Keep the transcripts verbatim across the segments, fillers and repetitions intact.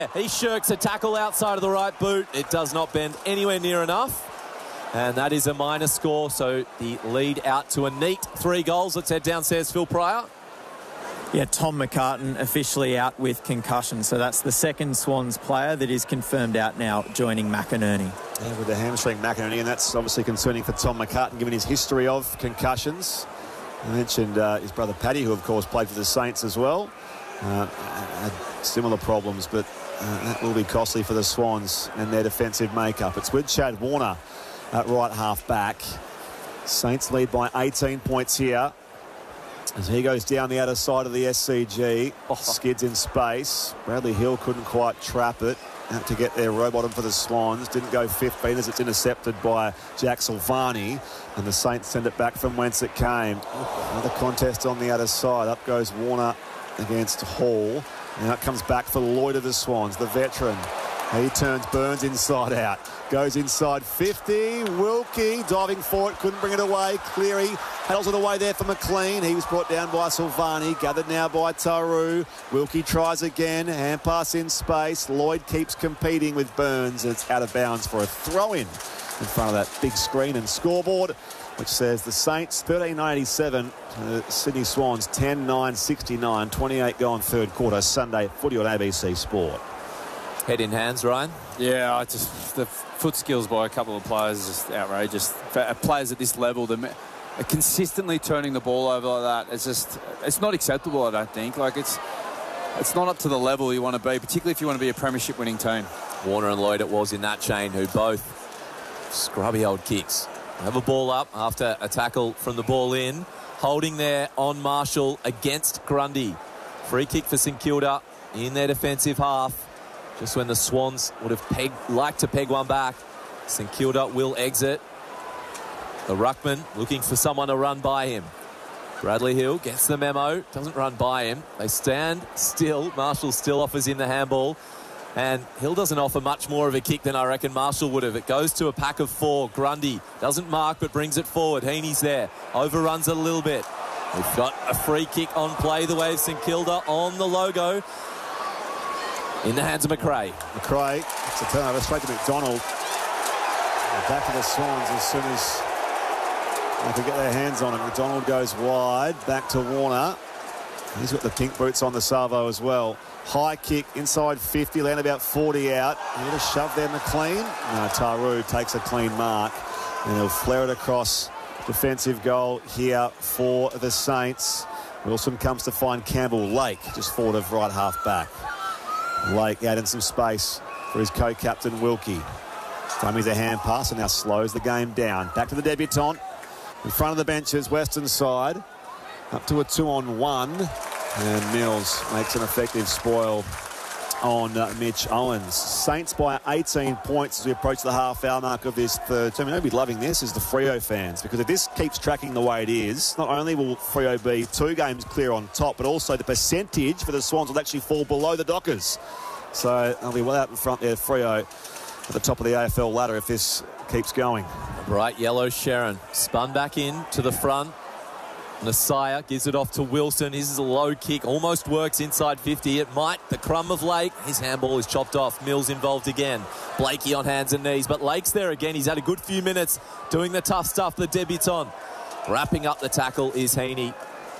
He shirks a tackle outside of the right boot. It does not bend anywhere near enough. And that is a minor score, so the lead out to a neat three goals. Let's head downstairs, Phil Pryor. Yeah, Tom McCartan officially out with concussion, so that's the second Swans player that is confirmed out now, joining McInerney. Yeah, with the hamstring McInerney, and that's obviously concerning for Tom McCartan, given his history of concussions. I mentioned uh, his brother Paddy, who of course played for the Saints as well. Uh, had similar problems, but uh, that will be costly for the Swans and their defensive makeup. It's with Chad Warner at right half back. Saints lead by eighteen points here as he goes down the outer side of the S C G. Oh. Skids in space. Bradley Hill couldn't quite trap it. Had to get there, row bottom for the Swans. Didn't go fifteen as it's intercepted by Jack Silvani, and the Saints send it back from whence it came. Another contest on the outer side. Up goes Warner against Hall. Now it comes back for Lloyd of the Swans, the veteran. He turns Burns inside out. Goes inside fifty. Wilkie diving for it. Couldn't bring it away. Cleary paddles it away there for McLean. He was brought down by Silvani. Gathered now by Taru. Wilkie tries again. Hand pass in space. Lloyd keeps competing with Burns. It's out of bounds for a throw-in in front of that big screen and scoreboard, which says the Saints thirteen nine eighty-seven, uh, Sydney Swans ten nine sixty-nine, twenty-eight gone third quarter. Sunday footy on A B C Sport. Head in hands, Ryan. Yeah, I just the foot skills by a couple of players is just outrageous. For players at this level, they're consistently turning the ball over like that. It's just, it's not acceptable, I don't think. Like, it's it's not up to the level you want to be, particularly if you want to be a premiership winning team. Warner and Lloyd it was in that chain, who both scrubby old kicks. Have a ball up after a tackle from the ball in. Holding there on Marshall against Grundy. Free kick for St Kilda in their defensive half. Just when the Swans would have pegged, liked to peg one back. St Kilda will exit. The ruckman looking for someone to run by him. Bradley Hill gets the memo, doesn't run by him. They stand still. Marshall still offers in the handball. And Hill doesn't offer much more of a kick than I reckon Marshall would have. It goes to a pack of four. Grundy doesn't mark but brings it forward. Heaney's there. Overruns it a little bit. We've got a free kick on play. The way of St Kilda on the logo. In the hands of McRae. McRae, it's a turnover straight to McDonald. Back to the Swans as soon as they can get their hands on it. McDonald goes wide, back to Warner. He's got the pink boots on the Salvo as well. High kick inside fifty, land about forty out. A little shove there, McLean. No, Taru takes a clean mark, and he'll flare it across. Defensive goal here for the Saints. Wilson comes to find Campbell. Lake just forward of right half back. Lake out in some space for his co-captain Wilkie. Dummies a hand pass and now slows the game down. Back to the debutant. In front of the benches, Western side. Up to a two-on-one. And Mills makes an effective spoil on uh, Mitch Owens. Saints by eighteen points as we approach the half-hour mark of this third term. You know who'll be loving this is the Freo fans, because if this keeps tracking the way it is, not only will Freo be two games clear on top, but also the percentage for the Swans will actually fall below the Dockers. So they'll be well out in front there, Freo, at the top of the A F L ladder if this keeps going. Bright yellow Sharon spun back in to the front. Nasiah gives it off to Wilson. His is a low kick, almost works inside fifty. It might. The crumb of Lake. His handball is chopped off. Mills involved again. Blakey on hands and knees, but Lake's there again. He's had a good few minutes doing the tough stuff, the debutant. Wrapping up the tackle is Heaney.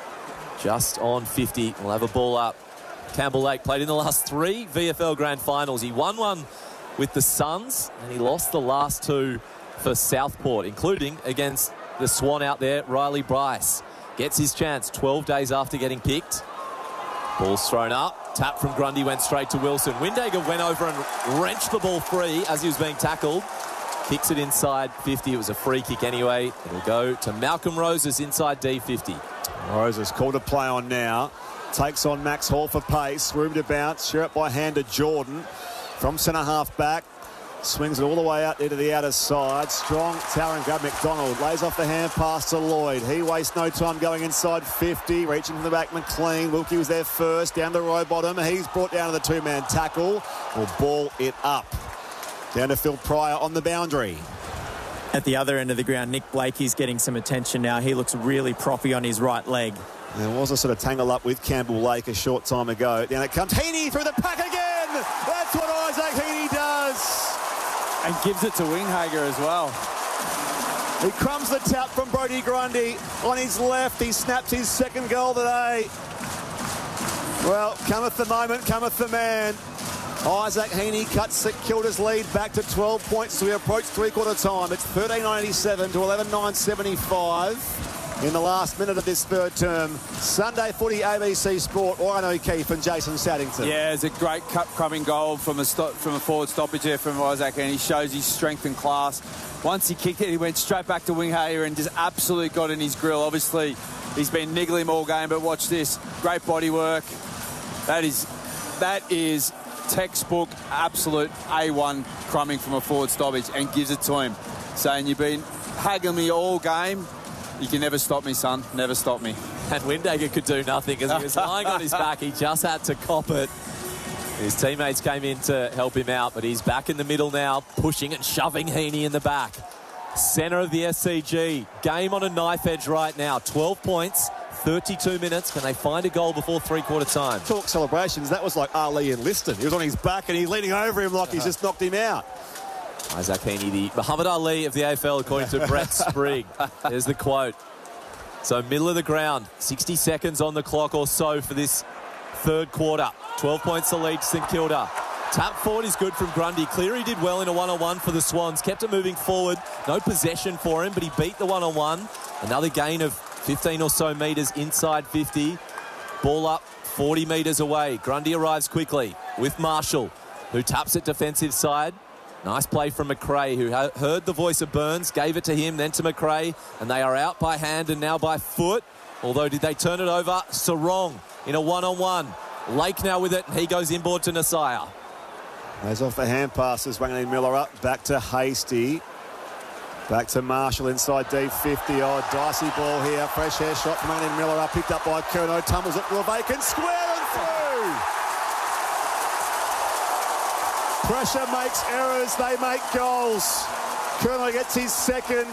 Just on fifty. We'll have a ball up. Campbell Lake played in the last three V F L Grand Finals. He won one with the Suns, and he lost the last two for Southport, including against the Swan out there, Riley Bryce. Gets his chance twelve days after getting picked. Ball's thrown up. Tap from Grundy went straight to Wilson. Windhager went over and wrenched the ball free as he was being tackled. Kicks it inside fifty. It was a free kick anyway. It'll go to Malcolm Roses inside D fifty. Roses called to play on now. Takes on Max Hall for pace. Room to bounce. Share it by hand to Jordan. From centre half back. Swings it all the way out there to the outer side. Strong towering grab. McDonald lays off the hand pass to Lloyd. He wastes no time going inside fifty. Reaching from the back, McLean. Wilkie was there first. Down to Rowbottom. He's brought down to the two-man tackle. Will ball it up. Down to Phil Pryor on the boundary. At the other end of the ground, Nick Blakey's getting some attention now. He looks really proppy on his right leg. There was a sort of tangle up with Campbell Lake a short time ago. Down it comes. Heaney through the pack again. That's what Isaac Heaney does. And gives it to Winghager as well. He crumbs the tap from Brodie Grundy on his left. He snaps his second goal today. Well, cometh the moment, cometh the man. Isaac Heaney cuts St Kilda's lead back to twelve points as we approach three-quarter time. It's thirteen nine eighty-seven to eleven nine seventy-five in the last minute of this third term. Sunday footy, A B C Sport, Ryan O'Keefe and Jason Saddington. Yeah, it's a great cup-crumbing goal from a, stop, from a forward stoppage there from Isaac, and he shows his strength and class. Once he kicked it, he went straight back to Winghager and just absolutely got in his grill. Obviously, he's been niggling him all game, but watch this. Great body work. That is, that is textbook, absolute A one crumbing from a forward stoppage, and gives it to him, saying, you've been haggling me all game. You can never stop me, son. Never stop me. And Windhager could do nothing because he was lying on his back. He just had to cop it. His teammates came in to help him out, but he's back in the middle now, pushing and shoving Heaney in the back. Centre of the S C G. Game on a knife edge right now. twelve points, thirty-two minutes. Can they find a goal before three-quarter time? Talk celebrations. That was like Ali and Liston. He was on his back and he's leaning over him like uh-huh. he's just knocked him out. Isaac Heaney, the Muhammad Ali of the A F L, according to Brett Sprigg. There's the quote. So middle of the ground, sixty seconds on the clock or so for this third quarter. twelve points the lead, St Kilda. Tap forward is good from Grundy. Cleary did well in a one-on-one for the Swans. Kept it moving forward. No possession for him, but he beat the one-on-one. Another gain of fifteen or so metres inside fifty. Ball up forty metres away. Grundy arrives quickly with Marshall, who taps it defensive side. Nice play from McRae, who heard the voice of Burns, gave it to him, then to McRae, and they are out by hand and now by foot. Although, did they turn it over? Sarong in a one-on-one. Lake now with it, and he goes inboard to Nasiah. Goes off the hand passes, Wanganeen Miller up, back to Hasty. Back to Marshall inside D fifty. Oh, dicey ball here. Fresh hair shot from Wanganeen Miller up, picked up by Curnow. Tumbles it to a vacant square and through. Pressure makes errors, they make goals. Curnow gets his second.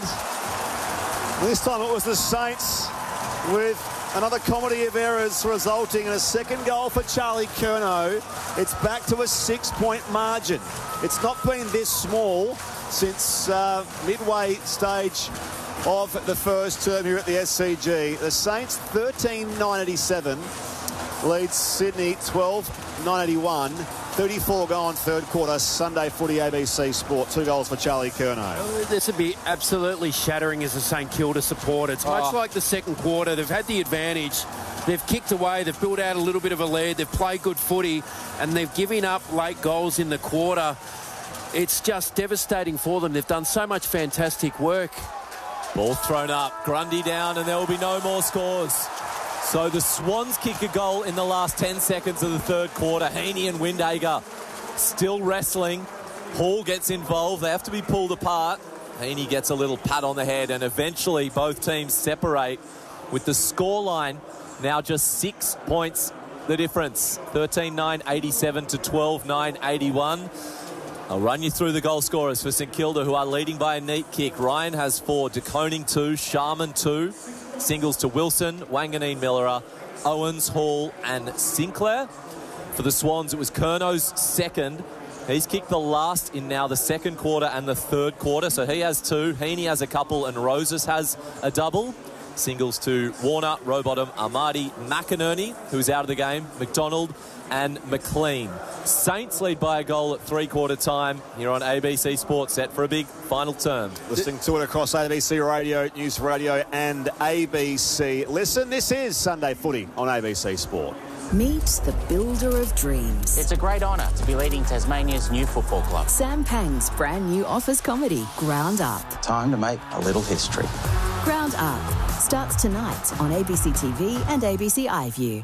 This time it was the Saints with another comedy of errors resulting in a second goal for Charlie Curnow. It's back to a six-point margin. It's not been this small since uh, midway stage of the first term here at the S C G. The Saints thirteen nine eighty-seven leads Sydney twelve nine eighty-one. thirty-four gone third quarter. Sunday footy, A B C Sport. Two goals for Charlie Curnow. This would be absolutely shattering as a St Kilda supporter. It's much oh. like the second quarter. They've had the advantage. They've kicked away. They've built out a little bit of a lead. They've played good footy, and they've given up late goals in the quarter. It's just devastating for them. They've done so much fantastic work. Ball thrown up. Grundy down, and there will be no more scores. So the Swans kick a goal in the last ten seconds of the third quarter. Heaney and Windhager still wrestling. Hall gets involved. They have to be pulled apart. Heaney gets a little pat on the head, and eventually both teams separate with the scoreline now just six points the difference. thirteen nine eighty-seven to twelve nine eighty-one. I'll run you through the goal scorers for St Kilda, who are leading by a neat kick. Ryan has four, De Koning two, Sharman two. Singles to Wilson, Wanganeen Miller, Owens, Hall and Sinclair. For the Swans, it was Curnow's second. He's kicked the last in now the second quarter and the third quarter, so he has two. Heaney has a couple and Roses has a double. Singles to Warner, Rowbottom, Amadi, McInerney, who's out of the game, McDonald and McLean. Saints lead by a goal at three-quarter time here on A B C Sports, set for a big final term. Listening to it across A B C Radio, News Radio and A B C. Listen, this is Sunday Footy on A B C Sport. Meet the builder of dreams. It's a great honour to be leading Tasmania's new football club. Sam Pang's brand new office comedy, Ground Up. Time to make a little history. Ground Up starts tonight on A B C T V and A B C iView.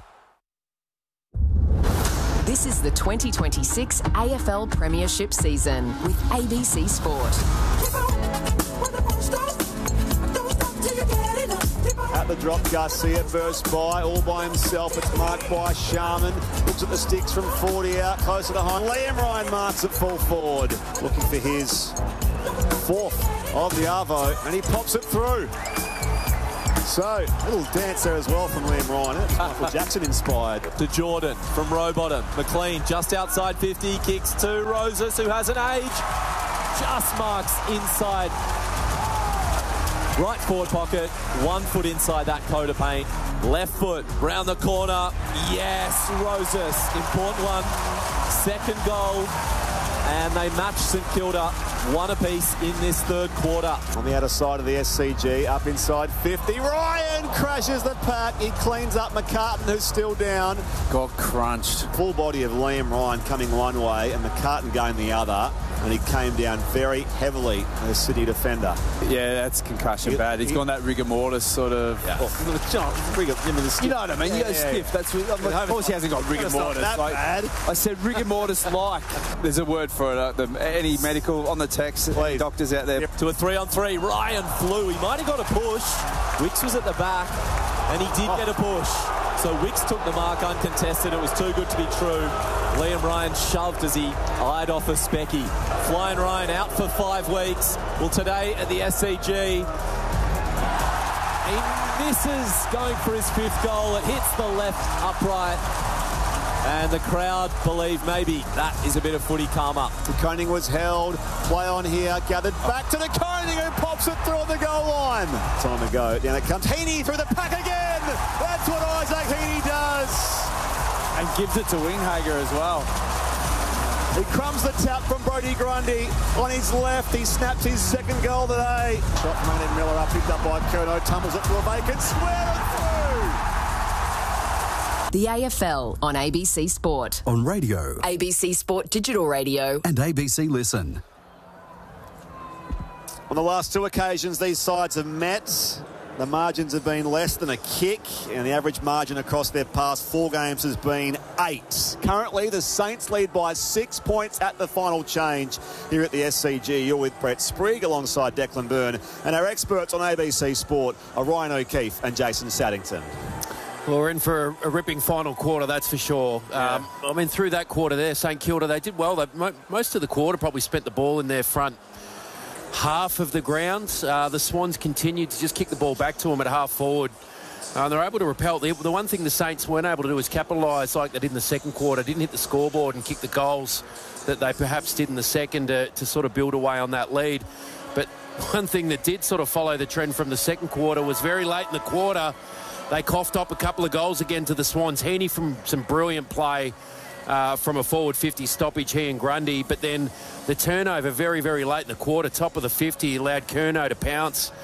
This is the twenty twenty-six A F L Premiership season with A B C Sport. At the drop, Garcia bursts by, all by himself. It's marked by Sharman. Looks at the sticks from forty out, closer to home. Liam Ryan marks it full forward. Looking for his fourth of the Arvo, and he pops it through. So, a little dance there as well from Liam Ryan. It's Michael Jackson inspired. To Jordan from Rowbottom. McLean just outside fifty, kicks to Roses, who has an age. Just marks inside. Right forward pocket, one foot inside that coat of paint. Left foot, round the corner. Yes, Roses, important one. Second goal. And they match St Kilda one apiece in this third quarter. On the outer side of the S C G, up inside fifty. Ryan crashes the pack. He cleans up McCartan, who's still down. Got crunched. Full body of Liam Ryan coming one way and McCartan going the other. And he came down very heavily, the City defender. Yeah, that's concussion You- bad. He's you- gone that rigor mortis sort of. Yeah. Well, John, rigor, you know, the You know what I mean? Yeah, you go yeah, stiff. yeah. That's what, like, of course he hasn't got rigor It's not mortis. that Like, bad. I said rigor mortis like. There's a word for it. Uh, the, any medical on the text, any doctors out there. To a three on three, Ryan flew. He might have got a push. Wicks was at the back, and he did get a push. So Wicks took the mark uncontested. It was too good to be true. Liam Ryan shoved as he eyed off a specky. Flying Ryan out for five weeks. Well, today at the S C G, he misses going for his fifth goal. It hits the left upright. And the crowd believe maybe that is a bit of footy karma. Koning was held. Play on here. Gathered back to the Koning, who pops it through the goal line. Time to go. Down it comes. Heaney through the pack again. That's what Isaac Heaney does. And gives it to Winghager as well. He crumbs the tap from Brodie Grundy. On his left, he snaps his second goal today. Shot from Aiden Miller up, picked up by Curnow. Tumbles it to a vacant square and through. The A F L on A B C Sport. On radio. A B C Sport Digital Radio. And A B C Listen. On the last two occasions these sides have met, the margins have been less than a kick, and the average margin across their past four games has been eight. Currently, the Saints lead by six points at the final change here at the S C G. You're with Brett Sprigg alongside Declan Byrne, and our experts on A B C Sport are Ryan O'Keefe and Jason Saddington. Well, we're in for a, a ripping final quarter, that's for sure. Yeah. Um, I mean, through that quarter there, St Kilda, they did well. They, mo most of the quarter probably spent the ball in their front half of the ground. Uh, the Swans continued to just kick the ball back to them at half forward. Uh, they're able to repel. The, the one thing the Saints weren't able to do is capitalise like they did in the second quarter. Didn't hit the scoreboard and kick the goals that they perhaps did in the second to, to sort of build away on that lead. But one thing that did sort of follow the trend from the second quarter was very late in the quarter, they coughed up a couple of goals again to the Swans. Heaney from some brilliant play uh, from a forward fifty stoppage, he and Grundy. But then the turnover very, very late in the quarter, top of the fifty, allowed Curnow to pounce